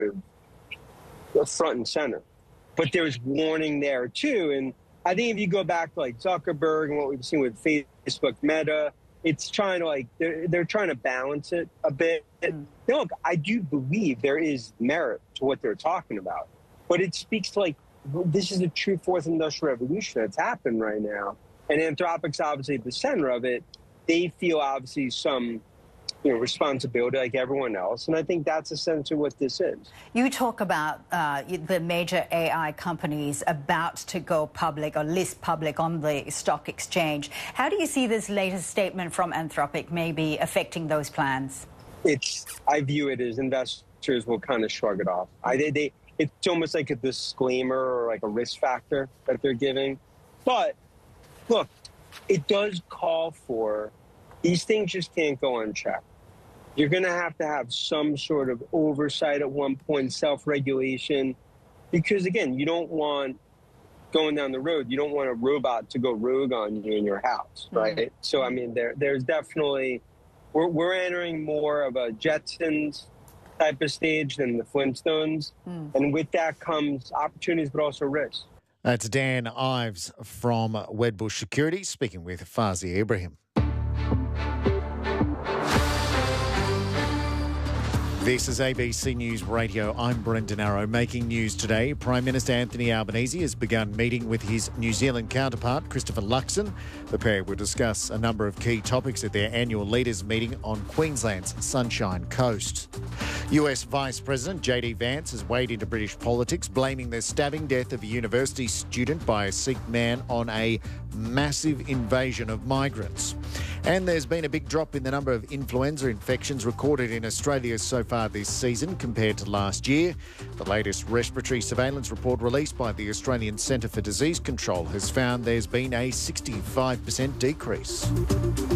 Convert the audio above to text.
front and center. But there's warning there too. And I think if you go back to like Zuckerberg and what we've seen with Facebook, Meta, it's trying to they're trying to balance it a bit. Look, I do believe there is merit to what they're talking about, but it speaks to this is a true fourth industrial revolution that's happened right now. And Anthropic's obviously at the center of it. They feel obviously some responsibility like everyone else. And I think that's essentially what this is. You talk about the major AI companies about to go public or list public on the stock exchange. How do you see this latest statement from Anthropic maybe affecting those plans? I view it as investors will kind of shrug it off. It's almost like a disclaimer or like a risk factor that they're giving. But look, it does call for these things just can't go unchecked. You're going to have some sort of oversight at one point, self-regulation, because, again, you don't want, going down the road, you don't want a robot to go rogue on you in your house, right? Mm-hmm. So, I mean, there's definitely, we're entering more of a Jetsons type of stage than the Flintstones. And with that comes opportunities, but also risks. That's Dan Ives from Wedbush Securities speaking with Fazi Ibrahim. This is ABC News Radio. I'm Brendan Arrow. Making news today, Prime Minister Anthony Albanese has begun meeting with his New Zealand counterpart, Christopher Luxon. The pair will discuss a number of key topics at their annual leaders meeting on Queensland's Sunshine Coast. US Vice President J.D. Vance has weighed into British politics, blaming the stabbing death of a university student by a Sikh man on a massive invasion of migrants. And there's been a big drop in the number of influenza infections recorded in Australia so far this season compared to last year. The latest respiratory surveillance report released by the Australian Centre for Disease Control has found there's been a 65% decrease.